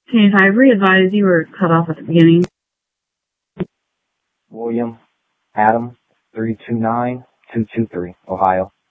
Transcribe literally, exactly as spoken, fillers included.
Okay, if I re-advise, you were cut off at the beginning. William Adam three two nine two two three, Ohio.